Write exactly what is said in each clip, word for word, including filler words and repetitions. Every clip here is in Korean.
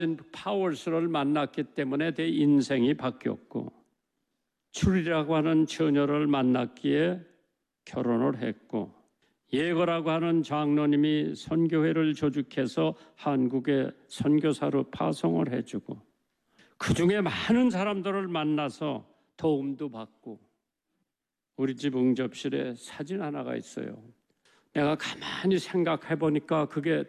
파월스를 만났기 때문에 내 인생이 바뀌었고, 줄이라고 하는 처녀를 만났기에 결혼을 했고, 예거라고 하는 장로님이 선교회를 조직해서 한국에 선교사로 파송을 해주고, 그 중에 많은 사람들을 만나서 도움도 받고, 우리 집 응접실에 사진 하나가 있어요. 내가 가만히 생각해 보니까 그게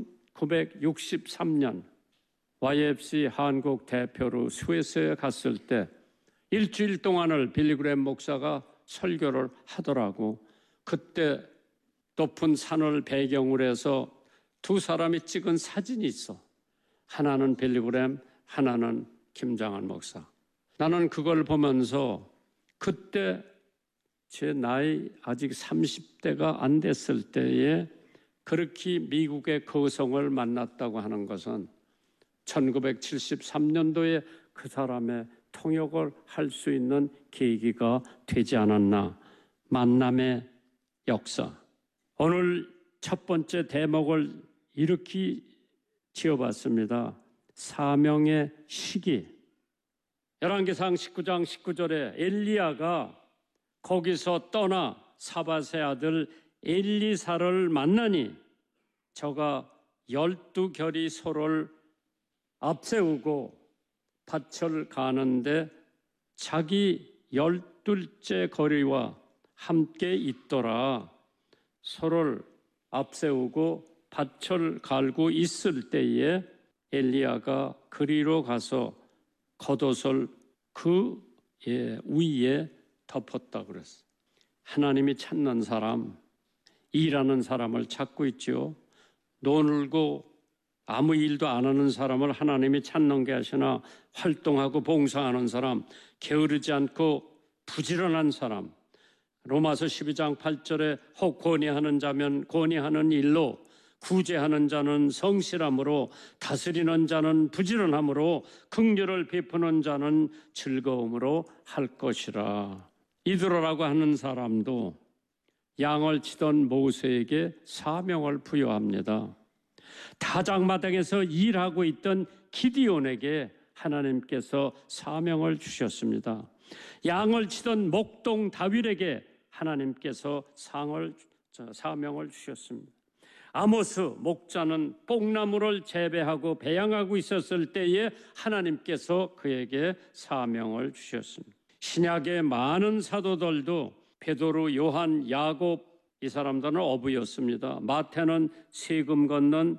천구백육십삼 년 와이에프씨 한국 대표로 스위스에 갔을 때 일주일 동안을 빌리그램 목사가 설교를 하더라고. 그때 높은 산을 배경으로 해서 두 사람이 찍은 사진이 있어. 하나는 빌리그램, 하나는 김장한 목사. 나는 그걸 보면서 그때 제 나이 아직 삼십 대가 안 됐을 때에 그렇게 미국의 거성을 만났다고 하는 것은 천구백칠십삼 년도에 그 사람의 통역을 할 수 있는 계기가 되지 않았나. 만남의 역사. 오늘 첫 번째 대목을 이렇게 지어봤습니다. 사명의 시기. 열왕기상 십구 장 십구 절에 엘리야가 거기서 떠나 사밧의 아들 엘리사를 만나니 저가 열두 결이 소를 앞세우고 밭을 가는데 자기 열둘째 거리와 함께 있더라. 소를 앞세우고 밭을 갈고 있을 때에 엘리야가 그리로 가서 겉옷을 그 위에 덮었다 그랬어. 하나님이 찾는 사람, 일하는 사람을 찾고 있죠. 노늘고 아무 일도 안 하는 사람을 하나님이 찾는 게 아니라 활동하고 봉사하는 사람, 게으르지 않고 부지런한 사람. 로마서 십이 장 팔 절에 혹 권위하는 자면 권위하는 일로, 구제하는 자는 성실함으로, 다스리는 자는 부지런함으로, 긍휼을 베푸는 자는 즐거움으로 할 것이라. 이드로라고 하는 사람도 양을 치던 모세에게 사명을 부여합니다. 타작마당에서 일하고 있던 기디온에게 하나님께서 사명을 주셨습니다. 양을 치던 목동 다윗에게 하나님께서 상을, 사명을 주셨습니다. 아모스 목자는 뽕나무를 재배하고 배양하고 있었을 때에 하나님께서 그에게 사명을 주셨습니다. 신약의 많은 사도들도 베드로, 요한, 야곱 이 사람들은 어부였습니다. 마태는 세금 걷는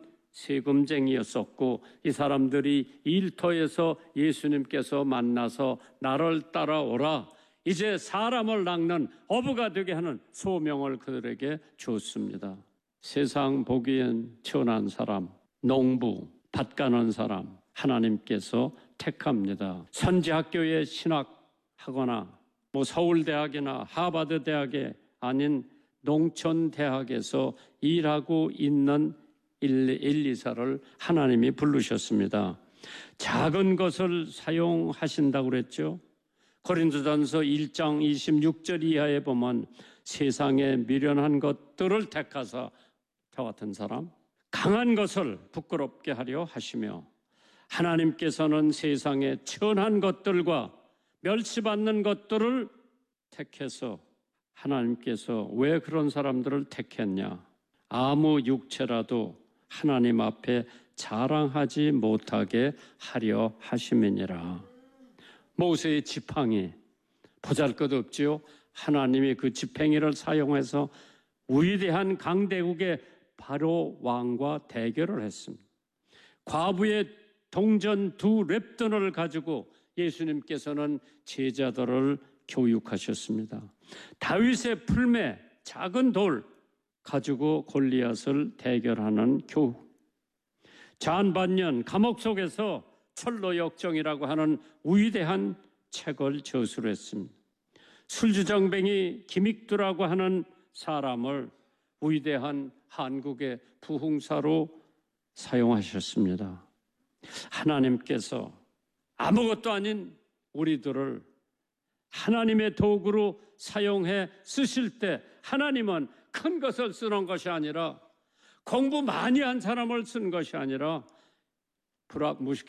세금쟁이였었고 이 사람들이 일터에서 예수님께서 만나서 나를 따라오라. 이제 사람을 낚는 어부가 되게 하는 소명을 그들에게 줬습니다. 세상 보기엔 천한 사람, 농부, 밭 가는 사람 하나님께서 택합니다. 선지학교에 신학하거나 뭐 서울대학이나 하버드 대학에 아닌 농촌대학에서 일하고 있는 엘리사를 하나님이 부르셨습니다. 작은 것을 사용하신다고 그랬죠. 고린도전서 일 장 이십육 절 이하에 보면 세상에 미련한 것들을 택하사 저 같은 사람 강한 것을 부끄럽게 하려 하시며 하나님께서는 세상에 천한 것들과 멸시받는 것들을 택해서 하나님께서 왜 그런 사람들을 택했냐? 아무 육체라도 하나님 앞에 자랑하지 못하게 하려 하심이니라. 모세의 지팡이 보잘것없지요. 하나님이 그 지팡이를 사용해서 위대한 강대국의 바로 왕과 대결을 했습니다. 과부의 동전 두 랩돈을 가지고 예수님께서는 제자들을 교육하셨습니다. 다윗의 풀매 작은 돌 가지고 골리앗을 대결하는 교육. 잔반년 감옥 속에서 철로 역정이라고 하는 위대한 책을 저술을 했습니다. 술주정뱅이 김익두라고 하는 사람을 위대한 한국의 부흥사로 사용하셨습니다. 하나님께서 아무것도 아닌 우리들을 하나님의 도구로 사용해 쓰실 때 하나님은 큰 것을 쓰는 것이 아니라 공부 많이 한 사람을 쓴 것이 아니라 프락 무스케